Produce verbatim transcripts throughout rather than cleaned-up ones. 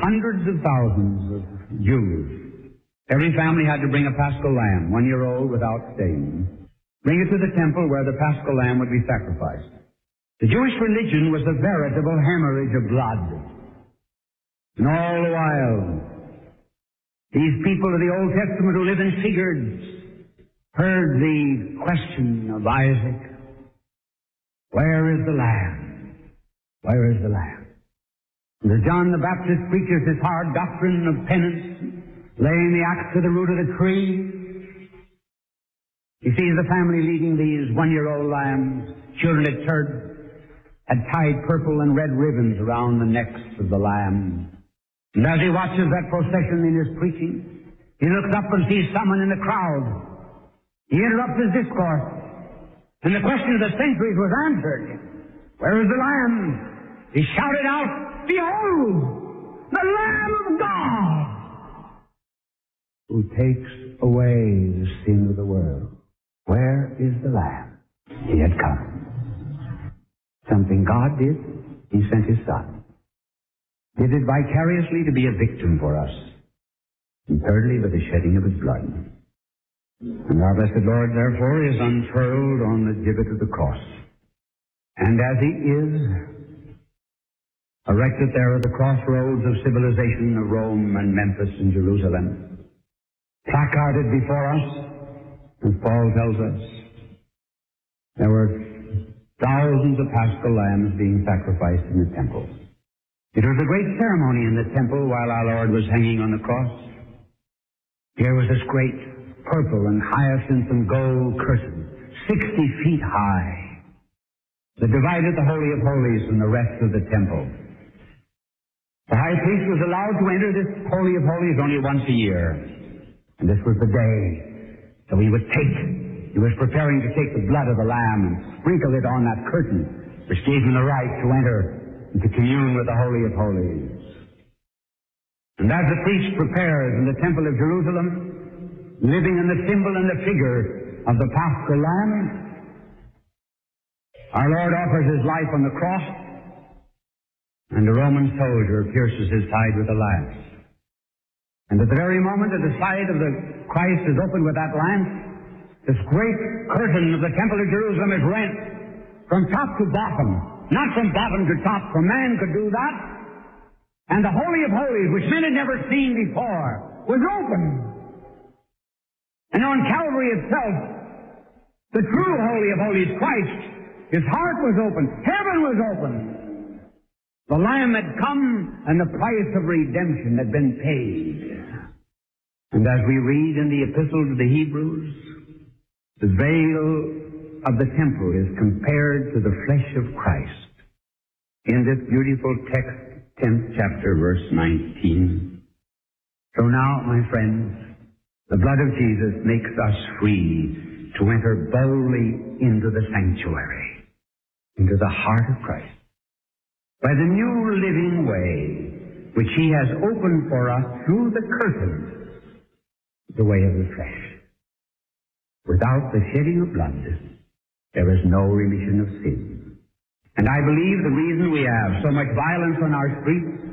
hundreds of thousands of Jews. Every family had to bring a paschal lamb, one year old without stain. Bring it to the temple where the paschal lamb would be sacrificed. The Jewish religion was a veritable hemorrhage of blood. And all the while, these people of the Old Testament who live in figures heard the question of Isaac, where is the lamb? Where is the lamb? And as John the Baptist preaches his hard doctrine of penance, laying the axe to the root of the tree, he sees the family leading these one-year-old lambs, children at church, had tied purple and red ribbons around the necks of the lamb. And as he watches that procession in his preaching, he looks up and sees someone in the crowd. He interrupts his discourse, and the question of the centuries was answered. Where is the Lamb? He shouted out, behold, the Lamb of God, who takes away the sin of the world. Where is the Lamb? He had come. Something God did, he sent his Son. Did it vicariously to be a victim for us. And thirdly, with the shedding of his blood. And our blessed Lord, therefore, is unfurled on the gibbet of the cross. And as he is erected there at the crossroads of civilization of Rome and Memphis and Jerusalem, placarded before us, as Paul tells us, there were thousands of paschal lambs being sacrificed in the temple. It was a great ceremony in the temple while our Lord was hanging on the cross. Here was this great purple and hyacinth and gold curtain, sixty feet high, that divided the Holy of Holies from the rest of the temple. The high priest was allowed to enter this Holy of Holies only once a year. And this was the day that he would take, he was preparing to take the blood of the Lamb and sprinkle it on that curtain, which gave him the right to enter and to commune with the Holy of Holies. And as the priest prepares in the temple of Jerusalem, living in the symbol and the figure of the Paschal Lamb, our Lord offers his life on the cross, and a Roman soldier pierces his side with a lance. And at the very moment that the side of the Christ is opened with that lance, this great curtain of the temple of Jerusalem is rent from top to bottom, not from bottom to top, for man could do that. And the Holy of Holies, which men had never seen before, was open. And on Calvary itself, the true Holy of Holies, Christ, his heart was open. Heaven was open. The Lamb had come, and the price of redemption had been paid. And as we read in the Epistle to the Hebrews, the veil of the temple is compared to the flesh of Christ. In this beautiful text, tenth chapter, verse nineteen. So now, my friends, the blood of Jesus makes us free to enter boldly into the sanctuary, into the heart of Christ, by the new living way which he has opened for us through the curtain, the way of the flesh. Without the shedding of blood, there is no remission of sin. And I believe the reason we have so much violence on our streets,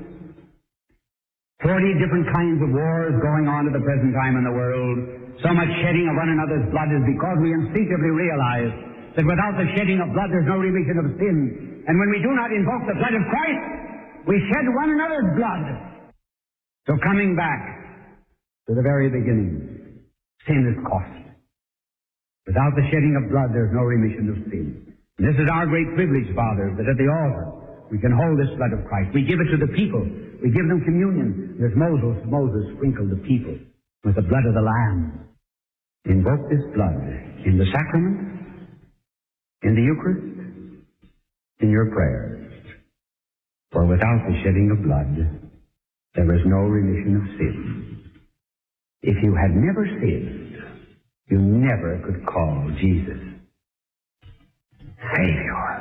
Forty different kinds of wars going on at the present time in the world, so much shedding of one another's blood, is because we instinctively realize that without the shedding of blood there's no remission of sin. And when we do not invoke the blood of Christ, we shed one another's blood. So coming back to the very beginning, sin is cost. Without the shedding of blood there's no remission of sin. And this is our great privilege, Father, that at the altar we can hold this blood of Christ. We give it to the people. We give them communion. As Moses, Moses sprinkled the people with the blood of the Lamb. Invoke this blood in the sacrament, in the Eucharist, in your prayers. For without the shedding of blood, there is no remission of sin. If you had never sinned, you never could call Jesus Savior.